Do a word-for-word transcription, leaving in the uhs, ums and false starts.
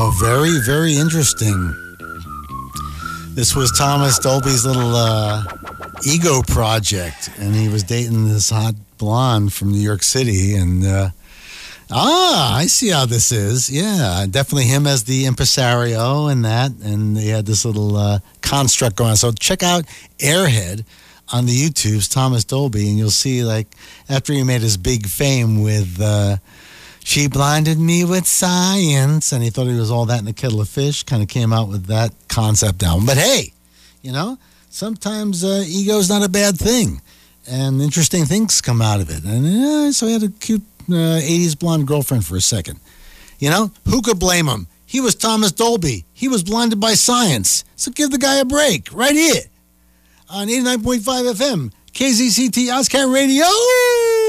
Oh, very, very interesting. This was Thomas Dolby's little uh, ego project, and he was dating this hot blonde from New York City, and uh, ah, I see how this is. Yeah, definitely him as the impresario and that, and they had this little uh, construct going on. So check out Airhead on the YouTube's Thomas Dolby, and you'll see, like, after he made his big fame with uh, She Blinded Me with Science, and he thought he was all that in a kettle of fish, kind of came out with that concept album. But hey, you know, sometimes uh, ego's not a bad thing, and interesting things come out of it. And uh, so he had a cute uh, eighties blonde girlfriend for a second. You know, who could blame him? He was Thomas Dolby. He was blinded by science. So give the guy a break, right here on eighty-nine point five F M, K Z C T Oscar Radio.